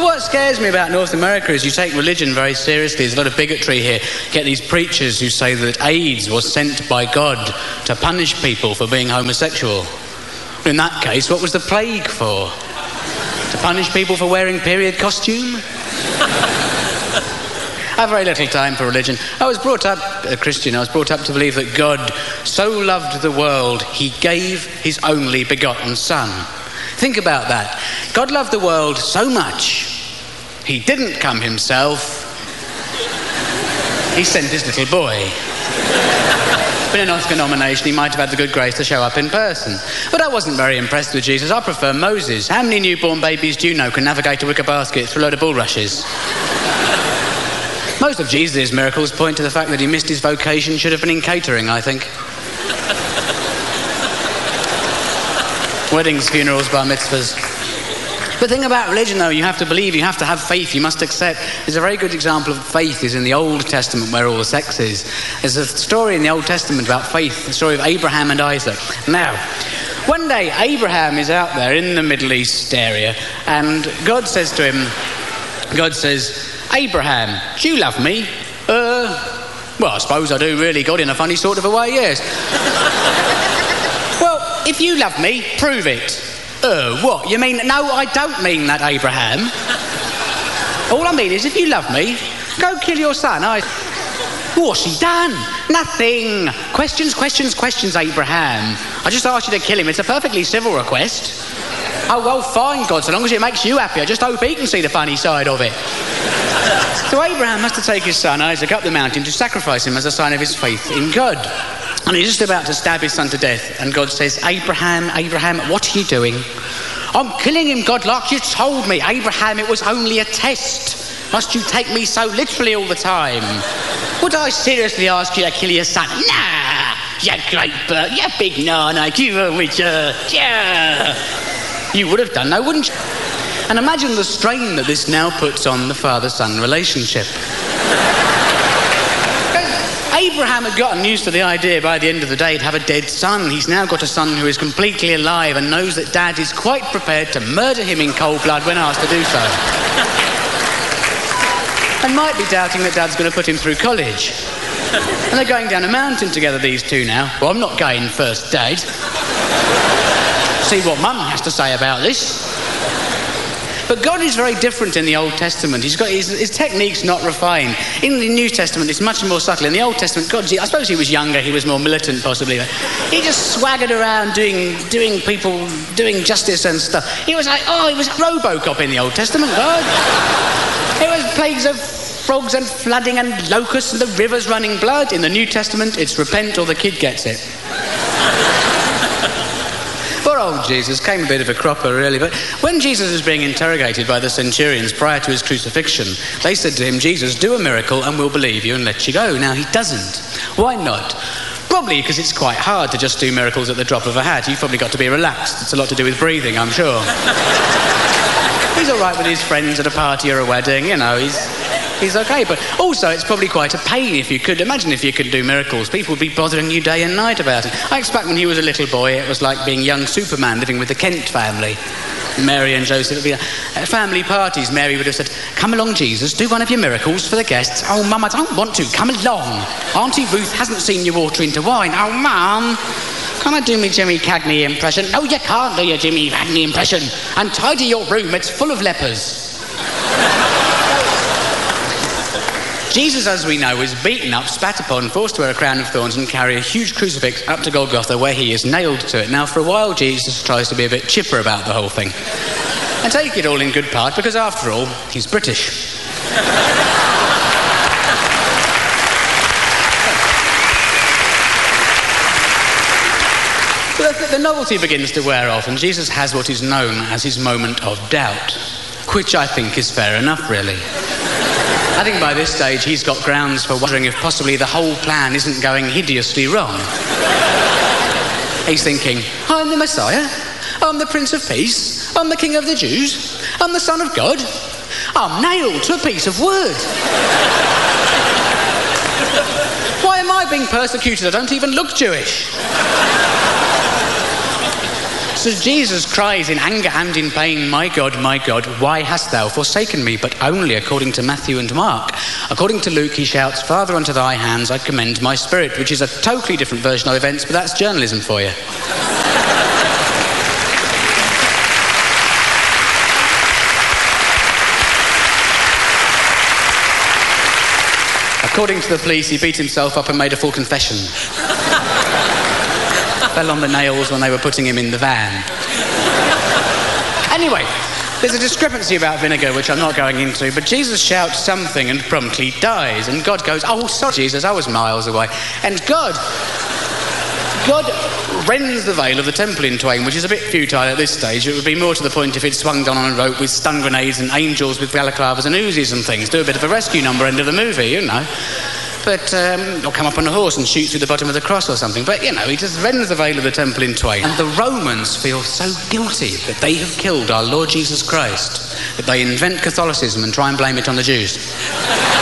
But what scares me about North America is you take religion very seriously. There's a lot of bigotry here. You get these preachers who say that AIDS was sent by God to punish people for being homosexual. In that case, what was the plague for? To punish people for wearing period costume? I have very little time for religion. I was brought up a Christian. I was brought up to believe that God so loved the world, he gave his only begotten Son. Think about that. God loved the world so much, he didn't come himself. He sent his little boy. Been an Oscar nomination, he might have had the good grace to show up in person. But I wasn't very impressed with Jesus. I prefer Moses. How many newborn babies do you know can navigate a wicker basket through a load of bulrushes? Most of Jesus' miracles point to the fact that he missed his vocation, should have been in catering, I think. Weddings, funerals, bar mitzvahs. The thing about religion, though, you have to believe, you have to have faith, you must accept. There's a very good example of faith is in the Old Testament, where all the sex is. There's a story in the Old Testament about faith, the story of Abraham and Isaac. Now, one day, Abraham is out there in the Middle East area, and God says to him, Abraham, do you love me? Well, I suppose I do, really, God, in a funny sort of a way, yes. Well, if you love me, prove it. What? You mean... No, I don't mean that, Abraham. All I mean is, if you love me, go kill your son. What's he done? Nothing. Questions, Abraham. I just asked you to kill him. It's a perfectly civil request. Oh, well, fine, God, so long as it makes you happy. I just hope he can see the funny side of it. So Abraham has to take his son Isaac up the mountain to sacrifice him as a sign of his faith in God. And he's just about to stab his son to death. And God says, Abraham, what are you doing? I'm killing him, God, like you told me. Abraham, it was only a test. Must you take me so literally all the time? Would I seriously ask you to kill your son? Nah, you great bird, you big nana, give her with you. Yeah. You would have done, though, wouldn't you? And imagine the strain that this now puts on the father-son relationship. Abraham had gotten used to the idea by the end of the day to have a dead son. He's now got a son who is completely alive and knows that Dad is quite prepared to murder him in cold blood when asked to do so. And might be doubting that Dad's going to put him through college. And they're going down a mountain together, these two now. Well, I'm not going first, Dad. See what Mum has to say about this. But God is very different in the Old Testament. He's got his technique's not refined. In the New Testament, it's much more subtle. In the Old Testament, God, I suppose he was younger, he was more militant, possibly. He just swaggered around doing justice and stuff. He was like, he was Robocop in the Old Testament, God. It was plagues of frogs and flooding and locusts and the rivers running blood. In the New Testament, it's repent or the kid gets it. Poor old Jesus came a bit of a cropper, really. But when Jesus was being interrogated by the centurions prior to his crucifixion, they said to him, Jesus, do a miracle and we'll believe you and let you go. Now, he doesn't. Why not? Probably because it's quite hard to just do miracles at the drop of a hat. You've probably got to be relaxed. It's a lot to do with breathing, I'm sure. He's all right with his friends at a party or a wedding, you know, he's okay. But also, it's probably quite a pain if you could. Imagine if you could do miracles. People would be bothering you day and night about it. I expect when he was a little boy, it was like being young Superman living with the Kent family. Mary and Joseph would be at family parties. Mary would have said, come along, Jesus, do one of your miracles for the guests. Oh, Mum, I don't want to. Come along. Auntie Ruth hasn't seen you water into wine. Oh, Mum, can I do me Jimmy Cagney impression? No, you can't do your Jimmy Cagney impression. And tidy your room, it's full of lepers. Jesus, as we know, was beaten up, spat upon, forced to wear a crown of thorns and carry a huge crucifix up to Golgotha where he is nailed to it. Now, for a while, Jesus tries to be a bit chipper about the whole thing. I take it all in good part because, after all, he's British. The novelty begins to wear off and Jesus has what is known as his moment of doubt, which I think is fair enough, really. I think by this stage he's got grounds for wondering if possibly the whole plan isn't going hideously wrong. He's thinking, I'm the Messiah, I'm the Prince of Peace, I'm the King of the Jews, I'm the Son of God, I'm nailed to a piece of wood. Why am I being persecuted? I don't even look Jewish. So Jesus cries in anger and in pain, my God, why hast thou forsaken me? But only according to Matthew and Mark. According to Luke, he shouts, Father, unto thy hands I commend my spirit, which is a totally different version of events, but that's journalism for you. According to the police, he beat himself up and made a full confession. Fell on the nails when they were putting him in the van. Anyway, there's a discrepancy about vinegar, which I'm not going into, but Jesus shouts something and promptly dies. And God goes, oh, sorry, Jesus, I was miles away. And God rends the veil of the temple in twain, which is a bit futile at this stage. It would be more to the point if it swung down on a rope with stun grenades and angels with balaclavas and Uzis and things. Do a bit of a rescue number end of the movie, you know. But, or come up on a horse and shoot through the bottom of the cross or something. But, you know, he just rends the veil of the temple in twain. And the Romans feel so guilty that they have killed our Lord Jesus Christ that they invent Catholicism and try and blame it on the Jews.